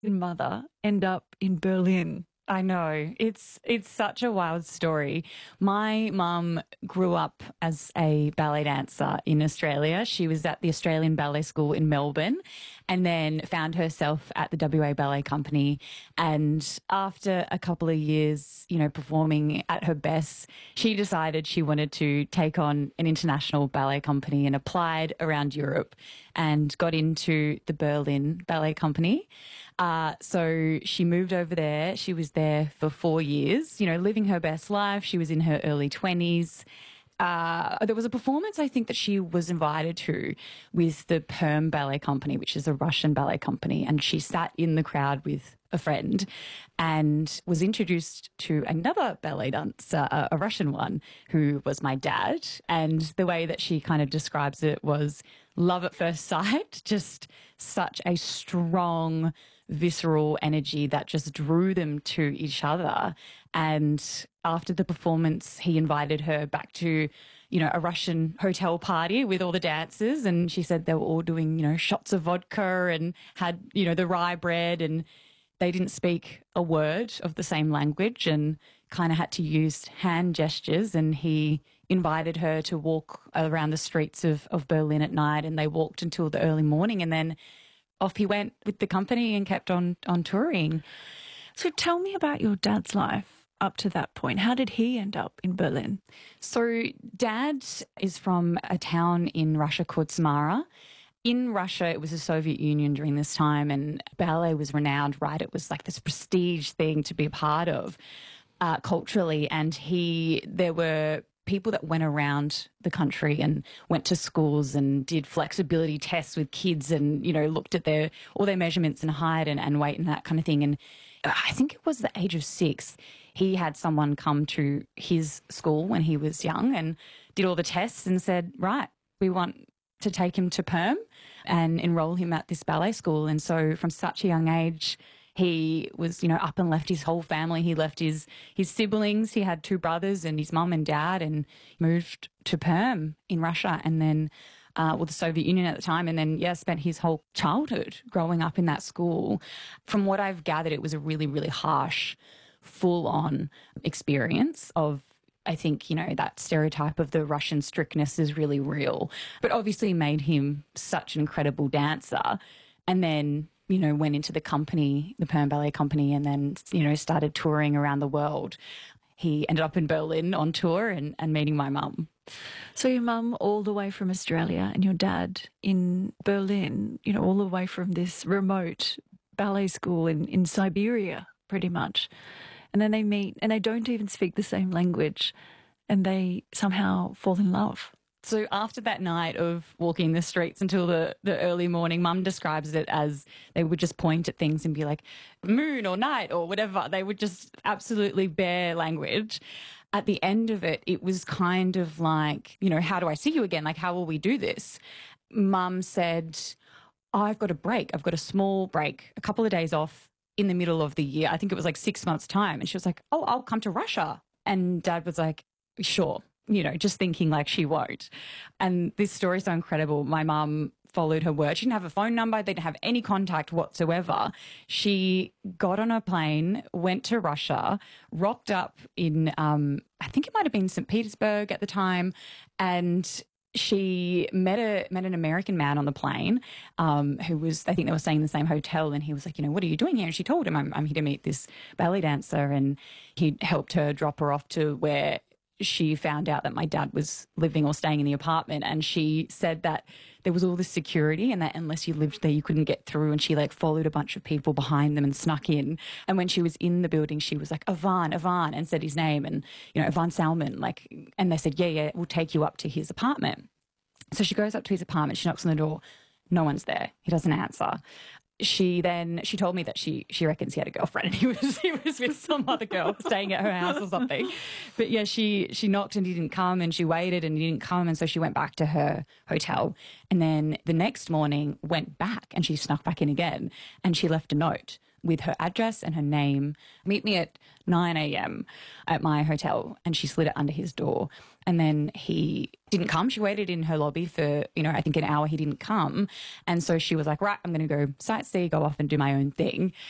mother end up in Berlin? I know. It's such a wild story. My mum grew up as a ballet dancer in Australia. She was at the Australian Ballet School in Melbourne and then found herself at the WA Ballet Company. And after a couple of years, performing at her best, she decided she wanted to take on an international ballet company and applied around Europe and got into the Berlin Ballet Company. So she moved over there. She was there for 4 years, living her best life. She was in her early 20s. There was a performance, I think, that she was invited to with the Perm Ballet Company, which is a Russian ballet company. And she sat in the crowd with a friend and was introduced to another ballet dancer, a Russian one, who was my dad. And the way that she kind of describes it was love at first sight, just such a strong, visceral energy that just drew them to each other. And after the performance, he invited her back to, a Russian hotel party with all the dancers. And she said they were all doing, shots of vodka and had, the rye bread, and they didn't speak a word of the same language and kind of had to use hand gestures. And he invited her to walk around the streets of Berlin at night, and they walked until the early morning, and then off he went with the company and kept on touring. So tell me about your dad's life up to that point. How did he end up in Berlin? So Dad is from a town in Russia called Samara. In Russia, it was the Soviet Union during this time, and ballet was renowned, right? It was like this prestige thing to be a part of culturally. And there were people that went around the country and went to schools and did flexibility tests with kids and, looked at all their measurements and height and weight and that kind of thing. And I think it was the age of 6, he had someone come to his school when he was young and did all the tests and said, right, we want to take him to Perm and enroll him at this ballet school. And so from such a young age, he was, up and left his whole family. He left his siblings. He had 2 brothers and his mum and dad, and moved to Perm in Russia, and then, the Soviet Union at the time, and then, spent his whole childhood growing up in that school. From what I've gathered, it was a really, really harsh, full-on experience of, I think, that stereotype of the Russian strictness is really real, but obviously made him such an incredible dancer. And then, went into the company, the Perm Ballet Company, and then, started touring around the world. He ended up in Berlin on tour and meeting my mum. So your mum all the way from Australia and your dad in Berlin, all the way from this remote ballet school in Siberia, pretty much. And then they meet and they don't even speak the same language, and they somehow fall in love. So after that night of walking the streets until the early morning, Mum describes it as they would just point at things and be like, moon or night or whatever. They would just absolutely bare language. At the end of it, it was kind of like, how do I see you again? Like, how will we do this? Mum said, I've got a break. I've got a small break, a couple of days off in the middle of the year. I think it was like 6 months' time. And she was like, oh, I'll come to Russia. And Dad was like, sure. Just thinking like she won't. And this story is so incredible. My mum followed her word. She didn't have a phone number. They didn't have any contact whatsoever. She got on a plane, went to Russia, rocked up in, I think it might have been St. Petersburg at the time, and she met an American man on the plane who was, I think they were staying in the same hotel, and he was like, what are you doing here? And she told him, I'm here to meet this ballet dancer, and he helped her drop her off to where she found out that my dad was living or staying in the apartment. And she said that there was all this security and that unless you lived there, you couldn't get through. And she followed a bunch of people behind them and snuck in. And when she was in the building, she was like, Ivan, and said his name, and, Ivan Salman, and they said, yeah, we'll take you up to his apartment. So she goes up to his apartment, she knocks on the door. No one's there. He doesn't answer. She told me that she reckons he had a girlfriend and he was with some other girl staying at her house or something. But yeah, she knocked and he didn't come, and she waited and he didn't come, and so she went back to her hotel, and then the next morning went back and she snuck back in again, and she left a note with her address and her name. Meet me at 9 a.m. at my hotel, and she slid it under his door. And then he didn't come. She waited in her lobby for, I think an hour. He didn't come. And so she was like, right, I'm going to go sightsee, go off and do my own thing.